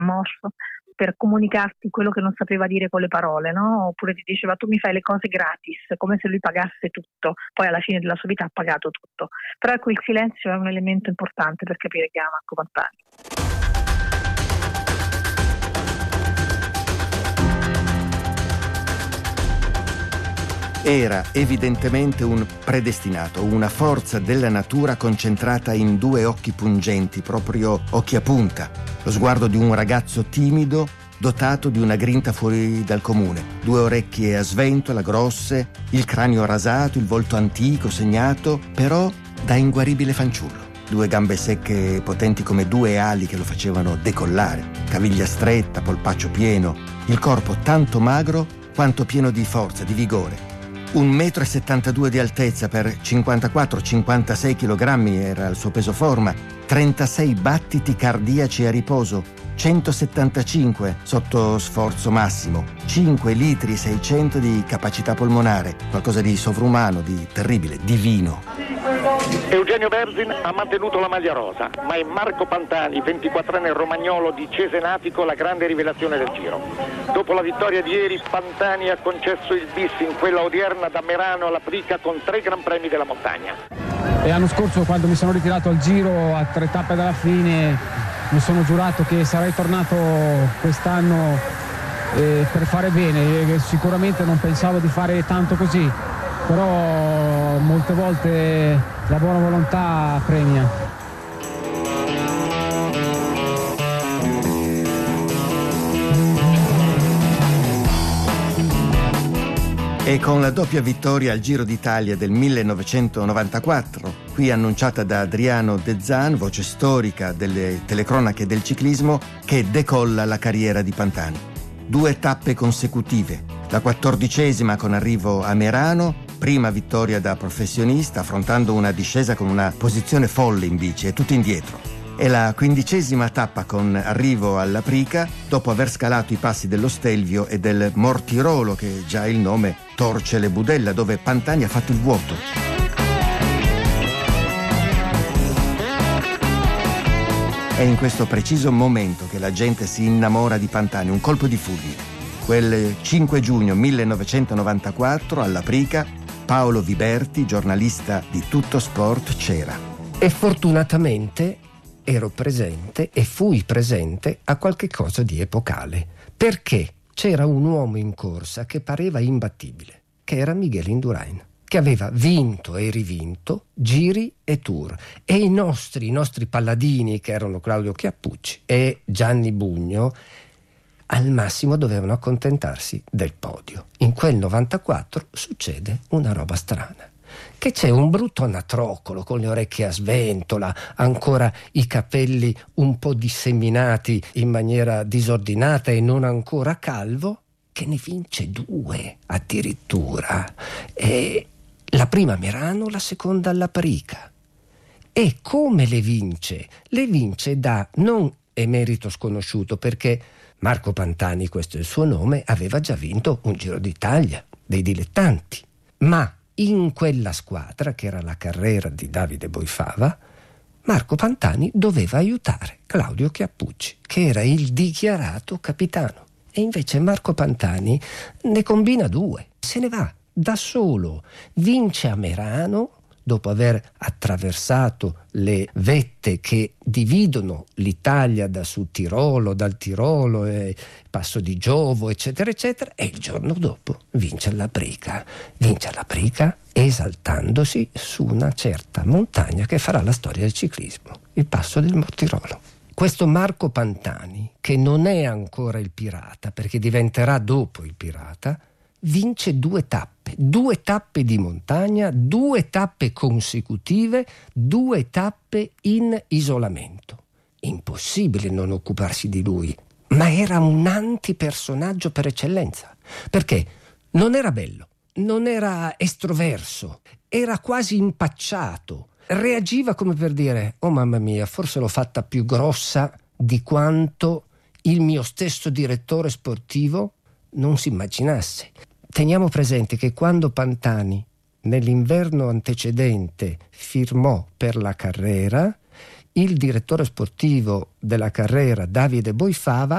morso, per comunicarti quello che non sapeva dire con le parole, no? Oppure ti diceva tu mi fai le cose gratis, come se lui pagasse tutto, poi alla fine della sua vita ha pagato tutto. Però ecco, il silenzio è un elemento importante per capire chi è Marco Pantani. Era evidentemente un predestinato, una forza della natura concentrata in due occhi pungenti, proprio occhi a punta, lo sguardo di un ragazzo timido, dotato di una grinta fuori dal comune, due orecchie a sventola, grosse, il cranio rasato, il volto antico, segnato, però da inguaribile fanciullo. Due gambe secche e potenti come due ali che lo facevano decollare, caviglia stretta, polpaccio pieno, il corpo tanto magro quanto pieno di forza, di vigore. 1,72 m di altezza per 54-56 kg era il suo peso forma, 36 battiti cardiaci a riposo, 175 sotto sforzo massimo, 5 litri e 600 di capacità polmonare, qualcosa di sovrumano, di terribile, divino. Eugenio Berzin ha mantenuto la maglia rosa, ma è Marco Pantani, 24enne romagnolo di Cesenatico, la grande rivelazione del Giro. Dopo la vittoria di ieri, Pantani ha concesso il bis in quella odierna da Merano alla Prica con 3 gran premi della montagna. E l'anno scorso, quando mi sono ritirato al Giro a 3 tappe dalla fine, mi sono giurato che sarei tornato quest'anno per fare bene. Sicuramente non pensavo di fare tanto così, però molte volte la buona volontà premia. E con la doppia vittoria al Giro d'Italia del 1994, qui annunciata da Adriano De Zan, voce storica delle telecronache del ciclismo, che decolla la carriera di Pantani. 2 tappe consecutive, la 14ª con arrivo a Merano, prima vittoria da professionista affrontando una discesa con una posizione folle in bici e tutto indietro. E la 15ª tappa con arrivo alla Prica, dopo aver scalato i passi dello Stelvio e del Mortirolo, che già il nome torce le budella, dove Pantani ha fatto il vuoto. È in questo preciso momento che la gente si innamora di Pantani, un colpo di fulmine. Quel 5 giugno 1994 alla Prica, Paolo Viberti, giornalista di Tutto Sport, c'era. E fortunatamente ero presente e fui presente a qualche cosa di epocale, perché c'era un uomo in corsa che pareva imbattibile, che era Miguel Indurain, che aveva vinto e rivinto giri e tour, e i nostri palladini, che erano Claudio Chiappucci e Gianni Bugno, al massimo dovevano accontentarsi del podio. In quel 94 succede una roba strana, che c'è un brutto anatrocolo con le orecchie a sventola, ancora i capelli un po' disseminati in maniera disordinata e non ancora calvo, che ne vince 2 addirittura, e la prima a Merano, la seconda alla Prica. E come le vince? Le vince da non emerito sconosciuto, perché Marco Pantani, questo è il suo nome, aveva già vinto un Giro d'Italia dei dilettanti, ma in quella squadra, che era la carrera di Davide Boifava, Marco Pantani doveva aiutare Claudio Chiappucci, che era il dichiarato capitano. E invece Marco Pantani ne combina 2, se ne va da solo, vince a Merano, dopo aver attraversato le vette che dividono l'Italia dal Tirolo e Passo di Giovo, eccetera, eccetera, e il giorno dopo vince alla Prica esaltandosi su una certa montagna che farà la storia del ciclismo, il Passo del Mortirolo. Questo Marco Pantani, che non è ancora il pirata, perché diventerà dopo il pirata, vince 2 tappe di montagna, 2 tappe consecutive, 2 tappe in isolamento. Impossibile non occuparsi di lui, ma era un antipersonaggio per eccellenza, perché non era bello, non era estroverso, era quasi impacciato, reagiva come per dire: oh mamma mia, forse l'ho fatta più grossa di quanto il mio stesso direttore sportivo non si immaginasse. Teniamo presente che quando Pantani nell'inverno antecedente firmò per la Carrera, il direttore sportivo della Carrera, Davide Boifava,